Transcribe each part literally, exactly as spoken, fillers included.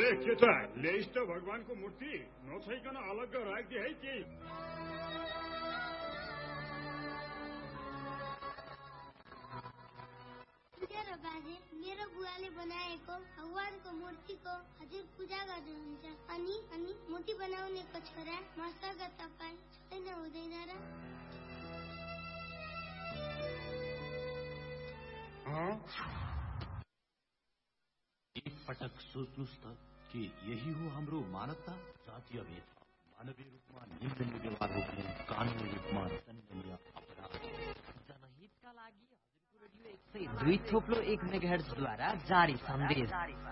के त ल्याइस् त भगवानको मूर्ति नछैकन अलग राख्दे है कि बाजे मेरो बुवाले बनाएको भगवानको मूर्तिको हजुर पूजा गर्नुहुन्छ अनि अनि मूर्ति बनाउनेको छोरा मसँग तपाईँ छैन हुँदैन र एक पटक सोच्नुस् त कि यही हो हाम्रो मानवता जातीय भेद मानवीय रूपमा निम्न व्यवहार रोक्ने कानूनी रूपमा दण्डनीय अपराध जनहितका लागि दुई थोप्लो एक मेगाहर्ट्जद्वारा जारी सन्देश।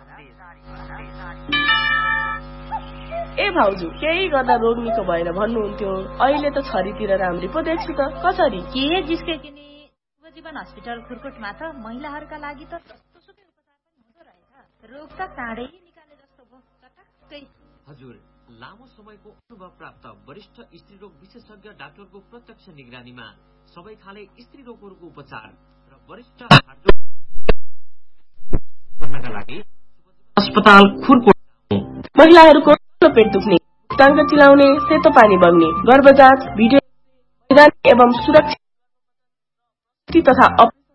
ए भाउजू केही गर्दा रोग्नेको भएर भन्नुहुन्थ्यो अहिले त छरीतिर राम्री पो देख्छु त कसरी के जिस्के किने जीवन हस्पिटल खुरकोटमा त महिलाहरूका लागि त जस्तोसुकै उपचार पनि हुँदो रहेछ रोग त काँडै निकाले जस्तो भयो चटक्कै। हजुर लामो समयको अनुभव प्राप्त वरिष्ठ स्त्री रोग विशेषज्ञ डाक्टरको प्रत्यक्ष निगरानीमा सबै खाले स्त्री रोगहरूको उपचार र वरिष्ठ गर्नका लागि अस्पताल खुरकोट महिलाहरूको पेट दुख्ने टाङ्ग चिलाउने सेतो पानी बग्ने गर्भ जाँच भिडियो एवं सुरक्षा तथा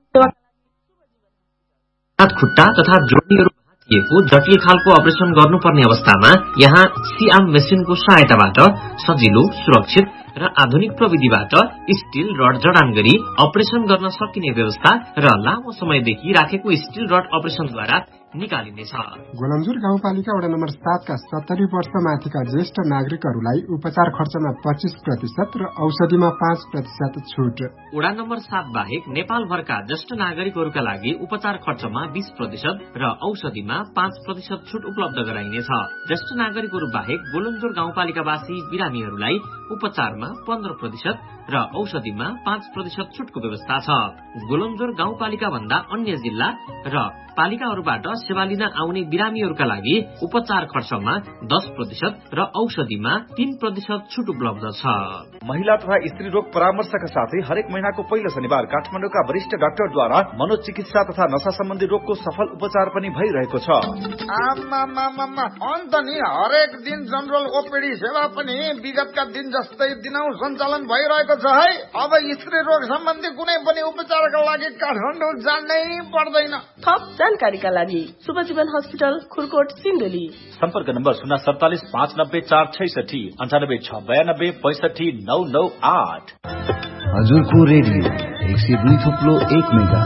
खुट्टा तथा जोड्नीहरू भाँचिएको जटिल खालको अपरेसन गर्नुपर्ने अवस्थामा यहाँ सिआम मेसिनको सहायताबाट सजिलो सुरक्षित र आधुनिक प्रविधिबाट स्टील रड जडान गरी अपरेसन गर्न सकिने व्यवस्था र लामो समयदेखि राखेको स्टील रड अपरेसनद्वारा निकालिनेछ। गोलन्जुर गाउँपालिका वडा नम्बर सातका सत्तरी वर्ष माथिका ज्येष्ठ नागरिकहरूलाई उपचार खर्चमा पच्चीस प्रतिशत र औषधिमा पाँच प्रतिशत छुट। वडा नम्बर सात बाहेक नेपालभरका ज्येष्ठ नागरिकहरूका लागि उपचार खर्चमा बीस प्रतिशत र औषधिमा पाँच प्रतिशत छुट उपलब्ध गराइनेछ। ज्येष्ठ नागरिकहरू बाहेक गोलन्जुर गाउँपालिकावासी बिरामीहरूलाई उपचारमा पन्ध्र प्रतिशत र औषधिमा पाँच प्रतिशत छुटको व्यवस्था छ। गोलन्जुर गाउँपालिका भन्दा अन्य जिल्ला र पालिकाहरूबाट सेवा लिन आउने बिरामीहरूका लागि उपचार खर्चमा दस प्रतिशत र औषधिमा तीन प्रतिशत छुट उपलब्ध छ। महिला तथा स्त्री रोग परामर्शका साथै हरेक महिनाको पहिलो शनिबार काठमाडौँका वरिष्ठ डाक्टरद्वारा मनोचिकित्सा तथा नशा सम्बन्धी रोगको सफल उपचार पनि भइरहेको छ। अन्त नि हरेक दिन जनरल ओपीडी सेवा पनि विगतका दिन जस्तै दिनौ सञ्चालन भइरहेको छ है। अब स्त्री रोग सम्बन्धी कुनै पनि उपचारका लागि काठमाडौँ जानै पर्दैन। थप जानकारीका लागि शुभजीवन हस्पिटल खुरकोट सिन्धुली। सम्पर्क नम्बर शून्य सडतालिस पाँच नब्बे चार छैसठी अन्ठानब्बे छ बयानब्बे पैसठी नौ नौ आठ। हजुरको रेडियो एक सय दुई थुप्लो एक मेगा।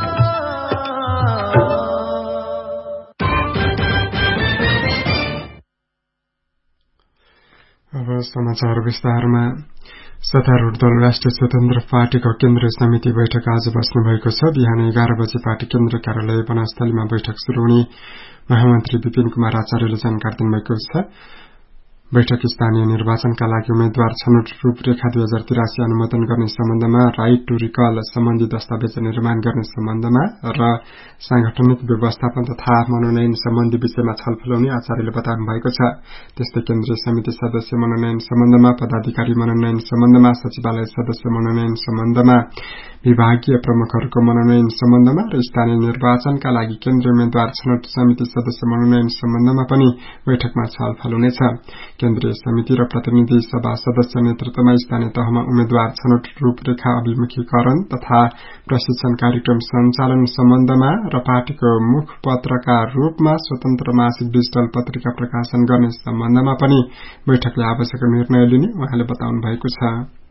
अब समाचार विस्तारमा सत्तारूढ दल राष्ट्रिय स्वतन्त्र पार्टीको केन्द्रीय समिति बैठक आज बस्नु भएको छ। बिहान एघार बजे पार्टी केन्द्र कार्यालय वनस्थलीमा बैठक शुरू हुने महामन्त्री विपिन कुमार आचार्यले जानकारी दिनुभएको छ। बैठक स्थानीय निर्वाचनका लागि उम्मेद्वार छनौट रूपरेखा दुई हजार तिरासी अनुमोदन गर्ने सम्बन्धमा राइट टू रिकल सम्बन्धी दस्तावेज निर्माण गर्ने सम्बन्धमा र सांगठनिक व्यवस्थापन तथा मनोनयन सम्बन्धी विषयमा छलफल हुने आचार्यले बताउनु भएको छ। त्यस्तै केन्द्रीय समिति सदस्य मनोनयन सम्बन्धमा, पदाधिकारी मनोनयन सम्बन्धमा, सचिवालय सदस्य मनोनयन सम्बन्धमा, विभागीय प्रमुखहरूको मनोनयन सम्बन्धमा र स्थानीय निर्वाचनका लागि केन्द्रीय उम्मेद्वार छनौट समिति सदस्य मनोनयन सम्बन्धमा पनि बैठकमा छलफल हुनेछ। केन्द्रीय समिति र प्रतिनिधि सभा सदस्य नेतृत्वमा स्थानीय तहमा उम्मेद्वार छनौट रूपरेखा अभिमुखीकरण तथा प्रशिक्षण कार्यक्रम सञ्चालन सम्बन्धमा र पार्टीको मुखपत्रका रूपमा स्वतन्त्र मासिक डिजिटल पत्रिका प्रकाशन गर्ने सम्बन्धमा पनि बैठकले आवश्यक निर्णय लिने उहाँले बताउनु भएको छ।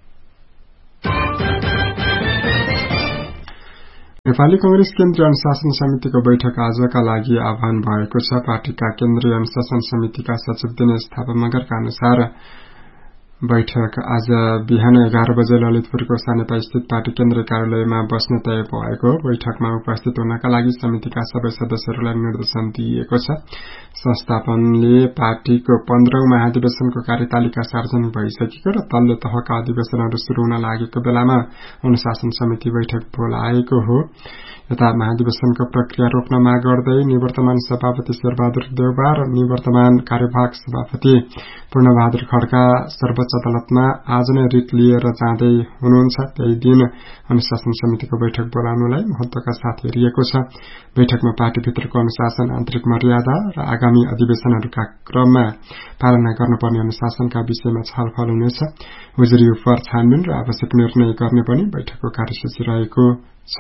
नेपाली कांग्रेस केन्द्रीय अनुशासन समितिको बैठक आजका लागि आह्वान भएको छ। पार्टीका केन्द्रीय अनुशासन समितिका सचिव दिनेश थापा मगरका अनुसार बैठक आज बिहान एघार बजे ललितपुरको सानेपा स्थित पार्टी केन्द्रीय कार्यालयमा बस्ने तय भएको। बैठकमा उपस्थित हुनका लागि समितिका सबै सदस्यहरूलाई निर्देशन दिइएको छ। संस्थापनले पार्टीको पन्ध्रौं महाधिवेशनको कार्यतालिका सार्वजनिक भइसकेको र तल्लो तहका अधिवेशनहरू शुरू हुन लागेको बेलामा अनुशासन समिति बैठक बोलाएको हो। यता महाधिवेशनको प्रक्रिया रोक्न माग गर्दै निवर्तमान सभापति शेरबहादुर देउबा र निवर्तमान कार्यवाहक सभापति पूर्णबहादुर खड्का सर्वोच्च अदालतमा आज नै रिट लिएर जाँदै हुनुहुन्छ। त्यही दिन अनुशासन समितिको बैठक बोलाउनुलाई महत्वका साथ हेरिएको छ। बैठकमा पार्टीभित्रको अनुशासन, आन्तरिक मर्यादा र आगामी आगामी अधिवेशनहरूका क्रममा पालना गर्नुपर्ने अनुशासनका विषयमा छलफल हुनेछ। उजुरी उपर छानबिन र आवश्यक निर्णय गर्ने पनि बैठकको कार्यसूची रहेको छ।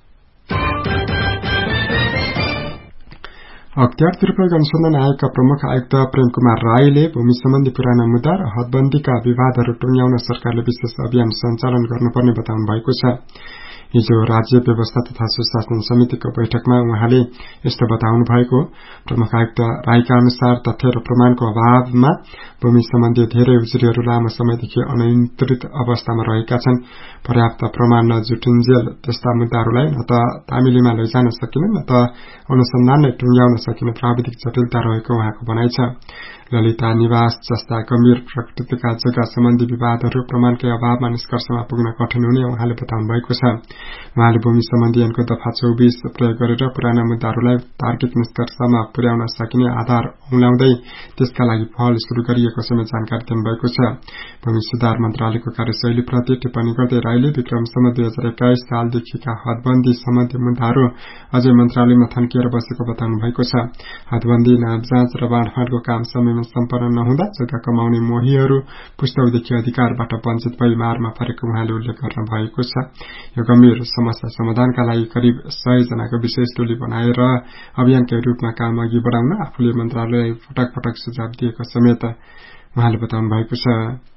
अख्तियार दुरूपयोग अनुसन्धान आयोगका प्रमुख आयुक्त प्रेम कुमार राईले भूमि सम्बन्धी पुराना मुद्दा र हदबन्दीका विवादहरू टुंग्याउन सरकारले विशेष अभियान सञ्चालन गर्नुपर्ने बताउनु भएको छ। हिजो राज्य व्यवस्था तथा सुशासन समितिको बैठकमा उहाँले यस्तो बताउनु भएको। प्रमुख आयुक्त राईका अनुसार तथ्य र प्रमाणको अभावमा भूमि सम्बन्धी धेरै उजुरीहरू लामो समयदेखि अनियन्त्रित अवस्थामा रहेका छन्। पर्याप्त प्रमाण नजुटिन्जेल त्यस्ता मुद्दाहरूलाई न त तामिलीमा लैजान सकिने न त अनुसन्धान नै टुंग्याउन सकिने प्राविधिक जटिलता रहेको उहाँको भनाइ छ। ललिता निवास जस्ता गम्भीर प्रकृतिका जग्गा सम्बन्धी विवादहरू प्रमाणकै अभावमा निष्कर्षमा पुग्न कठिन हुने उहाँले बताउनु भएको छ। उहाँले भूमि सम्बन्धी ऐनको दफा चौबिस प्रयोग गरेर पुराना मुद्दाहरूलाई तार्किक निष्कर्षमा पुर्याउन सकिने आधार औंल्याउँदै त्यसका लागि पहल शुरू गरिएको समेत जानकारी दिनुभएको छ। भूमि सुधार मन्त्रालयको कार्यशैलीप्रति टिप्पणी गर्दै राईले विक्रमसम्म दुई हजार एक्काइस सालदेखिका हदबन्दी सम्बन्धी मुद्दाहरू अझै मन्त्रालयमा थन्किएर बसेको बताउनु भएको छ। हदबन्दी नाप जाँच र बाँडफाँडको काम समयमा सम्पन्न नहुँदा जग्गा कमाउने मोहीहरू पुस्तौदेखि अधिकारबाट वञ्चित भई मारमा परेको उहाँले उल्लेख गर्न भएको छ। यो गम्भीर समस्या समाधानका लागि करिब सय जनाको विशेष टोली बनाएर अभियानकै रूपमा काम अघि बढ़ाउन आफूले मन्त्रालयलाई पटक पटक सुझाव दिएको समेत उहाँले बताउनु भएको छ।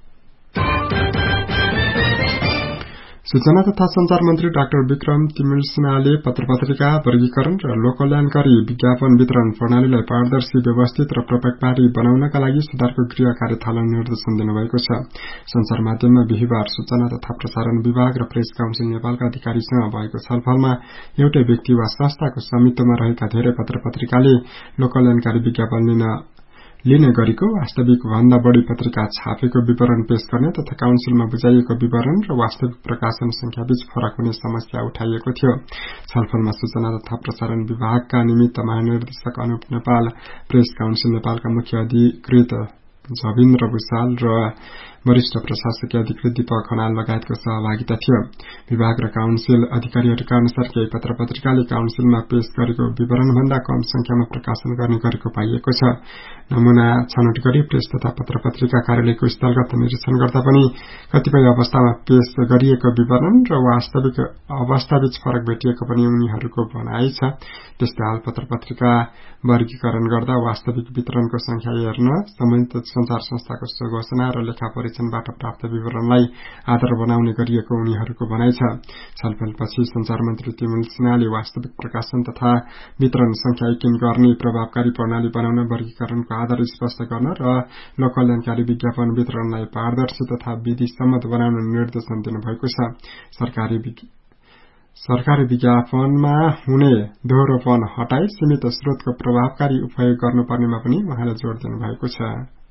सूचना तथा संचार मन्त्री डाक्टर विक्रम तिमिल सिन्हाले पत्र पत्रिका वर्गीकरण र लोककल्याणकारी विज्ञापन वितरण प्रणालीलाई पारदर्शी व्यवस्थित र प्रभावकारी बनाउनका लागि सुधारको गृह कार्य थाल्न निर्देशन दिनुभएको छ। संचार माध्यममा बिहिबार सूचना तथा प्रसारण विभाग र प्रेस काउन्सिल नेपालका अधिकारीसँग भएको छलफलमा एउटै व्यक्ति वा संस्थाको स्वामित्वमा रहेका धेरै पत्र पत्रिकाले लोककल्याणकारी विज्ञापन लिन लिने गरेको वास्तविक भन्दा बढ़ी पत्रिका छापेको विवरण पेश गर्ने तथा काउन्सिलमा बुझाइएको विवरण र वास्तविक प्रकाशन संख्या बीच फरक हुने समस्या उठाइएको थियो। छलफलमा सूचना तथा प्रसारण विभागका निमित्त महानिर्देशक अनुप नेपाल, प्रेस काउन्सिल नेपालका मुख्य अधिकृत जविन्द्र भूषाल र वरिष्ठ प्रशासकीय अधिकृत दीपक खनाल लगायतको सहभागिता थियो। विभाग र काउन्सिल अधिकारीहरूका अनुसार केही पत्र पत्रिकाले काउन्सिलमा पेश गरेको विवरणभन्दा कम संख्यामा प्रकाशन गर्ने गरेको पाइएको छ। नमूना छनौट गरी प्रेस तथा पत्र पत्रिका कार्यालयको स्थलगत निरीक्षण गर्दा पनि कतिपय अवस्थामा पेश गरिएको विवरण र वास्तविक अवस्थाबीच फरक भेटिएको पनि उनीहरूको भनाइ छ। त्यस्तै हाल पत्र पत्रिका वर्गीकरण गर्दा वास्तविक वितरणको संख्या हेर्न सम्बन्धित संचार संस्थाको घोषणा र लेखा परीक्षणबाट प्राप्त विवरणलाई आधार बनाउने गरिएको उनीहरूको भनाइ छ। छलफलपछि संचार मन्त्री तिमुल सिन्हाले वास्तविक प्रकाशन तथा वितरण संख्या यकिन गर्ने प्रभावकारी प्रणाली बनाउन वर्गीकरणको आधार स्पष्ट गर्न र लोककल्याणकारी विज्ञापन वितरणलाई पारदर्शी तथा विधि सम्मत बनाउन निर्देशन दिनुभएको छ। सरकारी सरकारी विज्ञापनमा हुने दोहोरोपन हटाई सीमित स्रोतको प्रभावकारी उपयोग गर्नुपर्नेमा पनि उहाँले जोड़ दिनुभएको छ।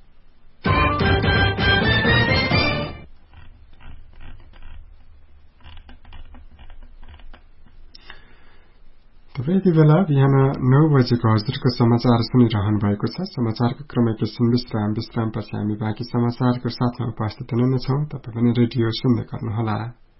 यति बेला बिहान नौ बजेको हजुरको समाचार सुनिरहनु भएको छ। समाचारको क्रम एकैछिन विश्राम विश्रामपछि हामी बाँकी समाचारको साथमा उपस्थित हुनेछौं। तपाईं पनि रेडियो सुन्दै गर्नुहोला।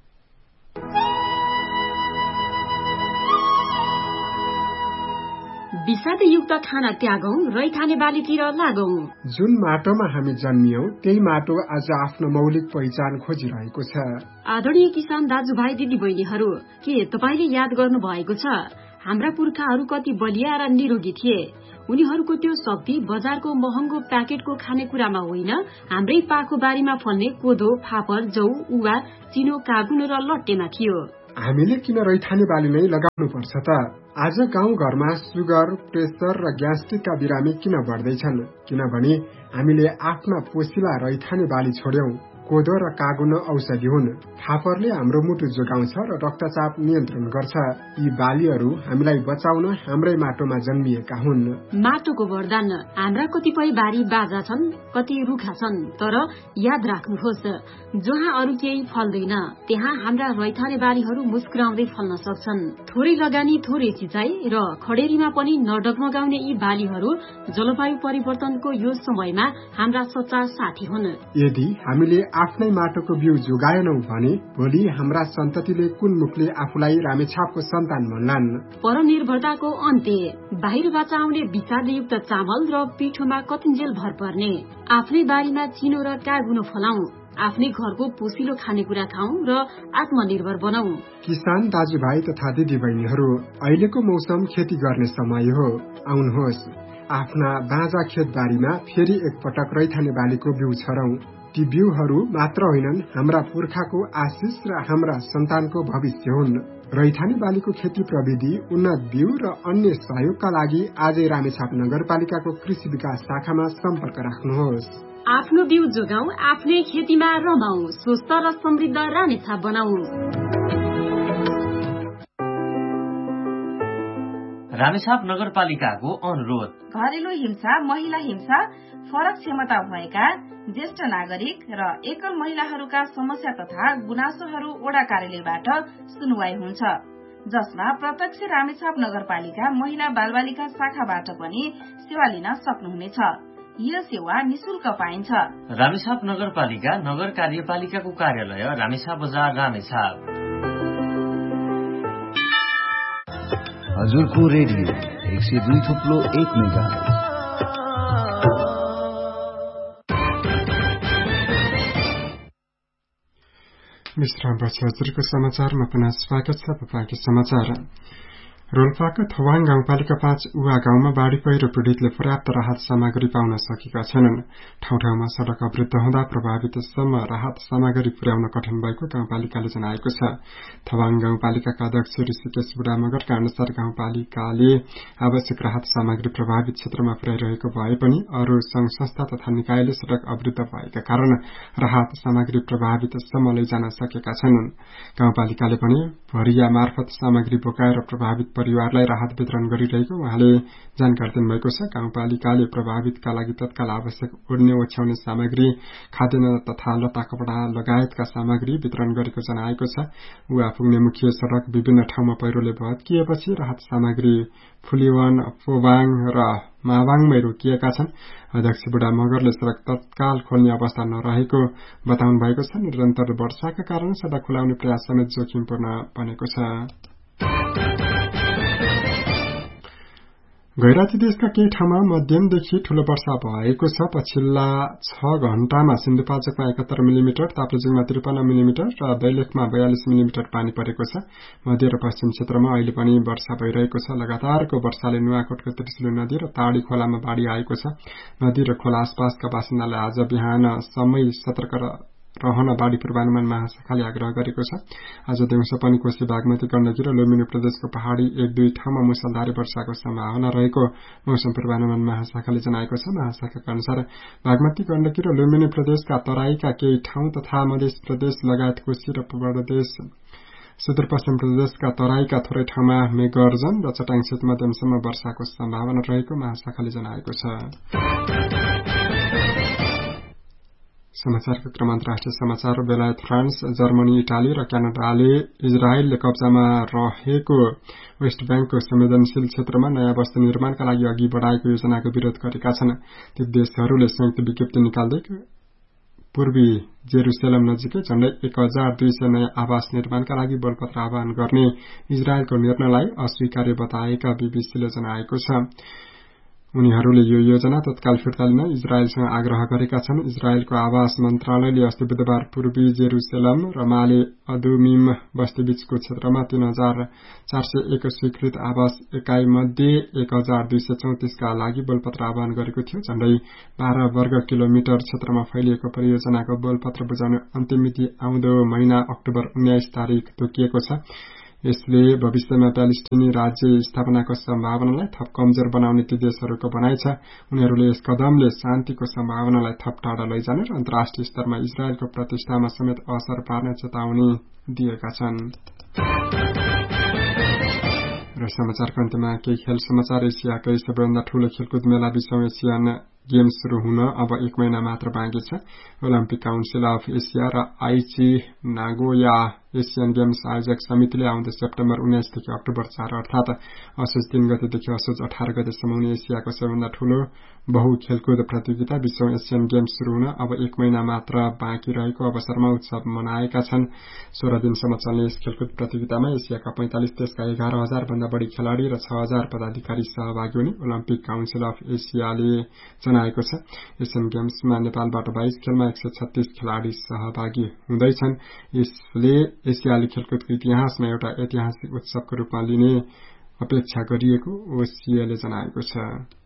विषादयुक्त खाना त्यागौं, रैथाने बालीतिर लागौं। जुन माटोमा हामी जन्मियौं त्यही माटो आज आफ्नो मौलिक पहिचान खोजिरहेको छ। आदरणीय किसान दाजुभाइ दिदी बहिनीहरू, के तपाईले याद गर्नु भएको छ हाम्रा पुर्खाहरू कति बलिया र निरोगी थिए? उनीहरूको त्यो शक्ति बजारको महँगो प्याकेटको खानेकुरामा होइन, हाम्रै पाखो बारीमा फल्ने कोदो, फापर, जौ, उवा, चिनो, कागुन र लट्टेमा थियो। हामीले किन रैथाने बाली नै लगाउनु पर्छ त? आज गाउँ घरमा सुगर, प्रेसर र ग्यास्ट्रिकका बिरामी किन बढ्दैछन्? किनभने हामीले आफ्ना पोसिला रैथाने बाली छोड्यौं। कोदो र कागुन औषधि हुन्। फापरले हाम्रो मुटु जोगाउँछ र रक्तचाप नियन्त्रण गर्छ। यी बालीहरू हामीलाई बचाउन हाम्रै माटोमा जन्मिएका हुन्। माटोको वरदान। हाम्रा कतिपय बारी बाजा छन्, कति रुखा छन्, तर याद राख्नुहोस्, जहाँ अरू केही फल्दैन त्यहाँ हाम्रा रैथाने बालीहरू मुस्कुराउँदै फल्न सक्छन्। थोरै लगानी, थोरै सिंचाई र खडेरीमा पनि नडगमगाउने यी बालीहरू जलवायु परिवर्तनको यो समयमा हाम्रा सच्चा साथी हुन्। यदि हामीले आफ्नै माटोको बिउ जोगाएनौ भने भोलि हाम्रा सन्ततिले कुन मुखले आफूलाई रामेछापको सन्तान भन्लान्। परनिर्भरताको अन्त्य, बाहिरबाट आउने विषादयुक्त चामल र पिठोमा कतिन्जेल भर पर्ने, आफ्नै बारीमा चिनो र कागुनो फलाऊ, आफ्नै घरको पोसिलो खानेकुरा खाऊ र आत्मनिर्भर बनाऊ। किसान दाजुभाइ तथा दिदी बहिनीहरू, अहिलेको मौसम खेती गर्ने समय हो। आउनुहोस्, आफ्ना बाँझा खेतबारीमा फेरि एकपटक रैथाने बालीको बिउ छरौं। ती बिउहरू मात्र होइनन्, हाम्रा पुर्खाको आशिष र हाम्रा सन्तानको भविष्य हुन्। रैथाने बालीको खेती प्रविधि, उन्नत बिउ र अन्य सहयोगका लागि आजै रामेछाप नगरपालिकाको कृषि विकास शाखामा सम्पर्क राख्नुहोस्। आफ्नो बिउ जोगाऊ, आफ्नै खेतीमा रमाऊ, स्वस्थ र समृद्ध रामेछाप बनाऊ। रामेछाप नगरपालिकाको अनुरोध। घरेलु हिंसा, महिला हिंसा, फरक क्षमता भएका ज्येष्ठ नागरिक र एकल महिलाहरूका समस्या तथा गुनासोहरू वडा कार्यालयबाट सुनवाई हुन्छ, जसमा प्रत्यक्ष रामेछाप नगरपालिका महिला बालबालिका शाखाबाट पनि सेवा लिन सक्नुहुनेछ। यो सेवा निशुल्क पाइन्छ। रामेछाप नगरपालिका नगर कार्यपालिकाको कार्यालय रामेछाप बजार रामेछाप। हजुरको रेडियो एक सय दुई थुप्लो एक मेगाहर्ज। विश्रामपछि हजुरको समाचारमा पुनः स्वागत छ। तपाईँको समाचार। रोल्पाको थवाङ गाउँपालिका पाँच उवा गाउँमा बाढ़ी पहिरो पीड़ितले पर्याप्त राहत सामग्री पाउन सकेका छैनन्। ठाउँ ठाउँमा सड़क अवरुद्ध हुँदा प्रभावितसम्म राहत सामग्री पुर्याउन कठिन भएको गाउँपालिकाले जनाएको छ। थवाङ गाउँपालिकाका अध्यक्ष ऋषिकेश बुढा मगरका अनुसार गाउँपालिकाले आवश्यक राहत सामग्री प्रभावित क्षेत्रमा पुर्याइरहेको भए पनि अरू संघ संस्था तथा निकायले सड़क अवरुद्ध भएका कारण राहत सामग्री प्रभावितसम्म लैजान सकेका छैनन्। गाउँपालिकाले पनि भरिया मार्फत सामग्री बोकाएर प्रभावित परिवारलाई राहत वितरण गरिरहेको उहाँले जानकारी दिनुभएको छ। गाउँपालिकाले प्रभावितका लागि तत्काल आवश्यक ओड्ने ओछ्याउने सामग्री, खाद्यान्न तथा लत्ता कपड़ा लगायतका सामग्री वितरण गरेको जनाएको छ। उहाँ पुग्ने मुख्य सड़क विभिन्न ठाउँमा पहिरोले भत्किएपछि राहत सामग्री फुलिवन, पोबाङ र मावाङमै रोकिएका छन्। अध्यक्ष बुढा मगरले सड़क तत्काल खोल्ने अवस्था नरहेको बताउनु भएको छ। निरन्तर वर्षाका कारण सड़क खुलाउने प्रयास समेत जोखिमपूर्ण बनेको छ। गैराती देशका केही ठाउँमा मध्यमदेखि ठूलो वर्षा भएको छ। पछिल्ला छ घण्टामा सिन्धुपाल्चोकमा एकात्तर मिलिमिटर, ताप्लेजुङमा त्रिपन्न मिलिमिटर र दैलेखमा बयालिस मिलिमिटर पानी परेको छ। मध्य र पश्चिम क्षेत्रमा अहिले पनि वर्षा भइरहेको छ। लगातारको वर्षाले नुवाकोटको त्रिशुली नदी र ताडी खोलामा बाढ़ी आएको छ। नदी र खोला आसपासका बासिन्दालाई आज बिहान समय सतर्क रहन बाढ़ी पूर्वानुमान महाशाखाले आग्रह गरेको छ। आज दिउँसो पनि कोशी, बागमती, गण्डकी र लुम्बिनी प्रदेशको पहाड़ी एक दुई ठाउँमा मुसलधारे वर्षाको सम्भावना रहेको मौसम पूर्वानुमान महाशाखाले जनाएको छ। महाशाखाका अनुसार बागमती, गण्डकी र लुम्बिनी प्रदेशका तराईका केही ठाउँ तथा मध्य प्रदेश लगायत कोशी र पूर्वप्रदेश, सुदूरपश्चिम प्रदेशका तराईका थोरै ठाउँमा मेघगर्जन र चट्याङसहित मध्यमसम्म वर्षाको सम्भावना रहेको महाशाखाले जनाएको छ। समाचारको क्रम अन्तर्राष्ट्रिय समाचार। बेलायत, फ्रान्स, जर्मनी, इटाली र क्यानाडाले इजरायलले कब्जामा रहेको वेस्ट ब्याङ्कको संवेदनशील क्षेत्रमा नयाँ बस्ती निर्माणका लागि अघि बढ़ाएको योजनाको विरोध गरेका छन्। ती देशहरूले संयुक्त विज्ञप्ति निकाल्दै पूर्वी जेरुसलेम नजिकै झण्डै एक हजार दुई सय नयाँ आवास निर्माणका लागि बोलपत्र आह्वान गर्ने इजरायलको निर्णयलाई अस्वीकार्य बताएका बीबीसीले जनाएको छ। उनीहरूले यो योजना तत्काल फिर्ता लिन इजरायलसँग आग्रह गरेका छन्। इजरायलको आवास मन्त्रालयले अस्ति बुधबार पूर्वी जेरुसलेम र माले अदुमिम बस्तीबीचको क्षेत्रमा तीन हजार चार सय एक स्वीकृत आवास एकाइ मध्ये एक हजार दुई सय चौतिसका लागि बोलपत्र आह्वान गरेको थियो। झण्डै बाह्र वर्ग किलोमिटर क्षेत्रमा फैलिएको परियोजनाको बोलपत्र बुझाउने अन्तिम मिति आउँदो महिना अक्टोबर उन्नाइस तारिक तोकिएको छ। यसले भविष्यमा प्यालेस्टिनी राज्य स्थापनाको सम्भावनालाई थप कमजोर बनाउने ती देशहरूको भनाइ छ। उनीहरूले यस कदमले शान्तिको सम्भावनालाई थप टाढा लैजाने र अन्तर्राष्ट्रिय स्तरमा इजरायलको प्रतिष्ठामा समेत असर पार्ने चेतावनी दिएका छन्। र समाचारको अन्त्यमा केही खेल समाचार। एसियाकै सबैभन्दा ठूलो खेलकुद मेला विश्व एसियन गेम्स शुरू हुन अब एक महिना मात्र बाँकी छ। ओलम्पिक काउन्सिल अफ एसिया र आइची नागोया एसियन गेम्स आयोजक समितिले आउँदो सेप्टेम्बर उन्नाइसदेखि अक्टोबर चार अर्थात् असोज तीन गतेदेखि असोज अठार गतेसम्म हुने एसियाको सबैभन्दा ठूलो बहु खेलकुद प्रतियोगिता विश्व एसियन गेम्स शुरू हुन अब एक महिना मात्र बाँकी रहेको अवसरमा उत्सव मनाएका छन्। सोह्र दिनसम्म चल्ने यस खेलकुद प्रतियोगितामा एसियाका पैंतालिस देशका एघार हजार भन्दा बढ़ी खेलाड़ी र छ हजार पदाधिकारी सहभागी हुने ओलम्पिक काउन्सिल अफ एसियाले जनाएको छ। एसियन गेम्समा नेपालबाट बाइस खेलमा एक सय छत्तीस खेलाड़ी सहभागी हुँदैछन्। यसले एसियाली खेलकुदको इतिहासमा एउटा ऐतिहासिक उत्सवको रूपमा लिने अपेक्षा गरिएको ओसिएले जनाएको छ।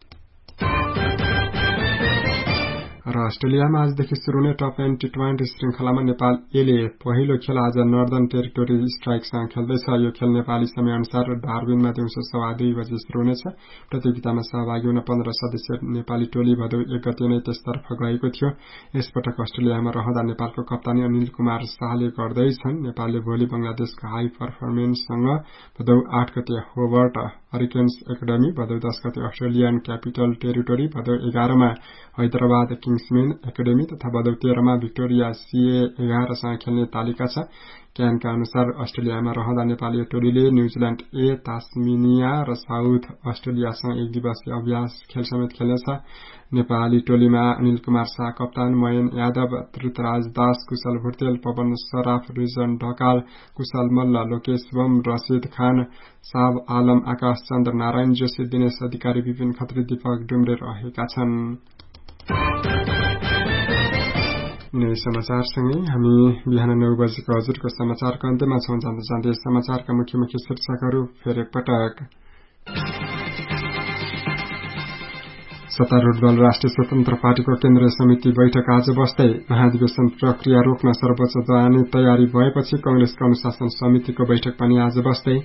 र अस्ट्रेलियामा आजदेखि शुरू हुने टप एन्ड टी ट्वेन्टी श्रृंखलामा नेपाल एले पहिलो खेल आज नर्दर्न टेरिटोरी स्ट्राइकसँग खेल्दैछ। यो खेल नेपाली समय अनुसार डार्विनमा दिउँसो सवा दुई बजे शुरू हुनेछ। प्रतियोगितामा सहभागी हुन पन्ध्र सदस्यीय नेपाली टोली भदौ एक गते नै त्यसतर्फ गएको थियो। यसपटक अस्ट्रेलियामा रहँदा नेपालको कप्तानी अनिल कुमार शाहले गर्दैछन्। नेपालले भोलि बंगलादेशको हाई पर्फर्मेन्ससँग भदौ आठ गते होबर्ट हरिकेन्स एकाडेमी, भदौ दस गते अस्ट्रेलियन क्यापिटल टेरिटोरी, भदौ एघारमा हैदराबाद किङ्समेन एकाडेमी तथा भदौ तेह्रमा भिक्टोरिया सीए एघारसँग खेल्ने तालिका छ। क्यानका अनुसार अस्ट्रेलियामा रहँदा नेपाली टोलीले न्यूजील्याण्ड ए, तास्मेनिया र साउथ अस्ट्रेलियासँग एक दिवसीय अभ्यास खेल समेत खेल्नेछ। नेपाली टोलीमा अनिल कुमार शाह कप्तान, मयन यादव, धृतराज दास, कुशल भुर्तेल, पवन सराफ, रिजन ढकाल, कुशल मल्ल, लोकेश बम, रशिद खान, साब आलम, आकाश चन्द्र, नारायण जोशी, दिनेश अधिकारी, विपिन खत्री, दीपक डुम्रे रहेका छन्। यिनै समाचारसँगै हामी बिहान नौ बजेको हजुरको समाचारको अन्त्यमा छौं। जाँदा जाँदै समाचारका मुख्य मुख्य शीर्षकहरू फेरि एकपटक। सत्तारूढ़ दल राष्ट्रिय स्वतन्त्र पार्टीको केन्द्रीय समिति बैठक आज बस्दै महाधिवेशन प्रक्रिया रोक्न सर्वोच्च जाने तयारी भएपछि कंग्रेसको अनुशासन समितिको बैठक पनि आज बस्दै।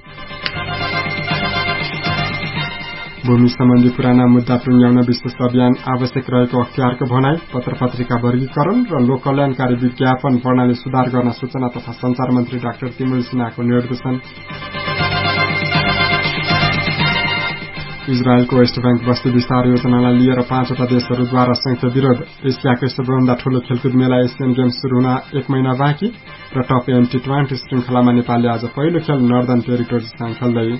भूमि सम्बन्धी पुराना मुद्दा टुंग्याउन विशेष अभियान आवश्यक रहेको अख्तियारको भनाई। पत्र पत्रिका वर्गीकरण र लोक कल्याणकारी विज्ञापन प्रणाली सुधार गर्न सूचना तथा संचार मन्त्री डाक्टर तिमुल सिन्हाको निर्देशन। इजरायलको वेस्ट बैंक बस्ती विस्तार योजनालाई लिएर पाँचवटा देशहरूद्वारा संयुक्त विरोध। एसियाकै सबैभन्दा ठूलो खेलकुद मेला एसियन गेम्स शुरू हुन एक महिना बाँकी र टप एन्ड टी ट्वेन्टी श्रृंखलामा नेपालले आज पहिलो खेल नर्दर्न टेरिटोरीसँग खेल्दै।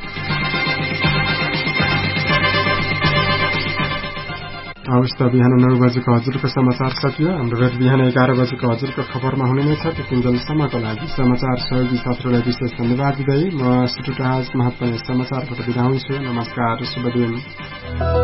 अवस्था बिहान नौ बजेको हजुरको समाचार सकियो। हाम्रो भेट बिहान एघार बजेको हजुरको खबरमा हुने नै छ। त्यतिन्जेलसम्मको लागि समाचार सहयोगी साथीलाई विशेष धन्यवाद दिँदै म सुटुटाज महत्त्वपूर्ण समाचारबाट बिदा हुन्छु। नमस्कार, शुभ दिन।